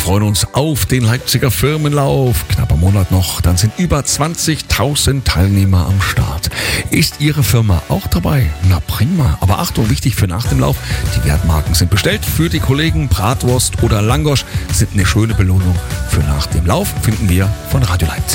freuen uns auf den Leipziger Firmenlauf. Knapper Monat noch, dann sind über 20.000 Teilnehmer am Start. Ist Ihre Firma auch dabei? Na prima. Aber Achtung, wichtig für nach dem Lauf, die Wertmarken sind bestellt. Für die Kollegen Bratwurst oder Langosch sind eine schöne Belohnung für nach dem Lauf, finden wir von Radio Leipzig.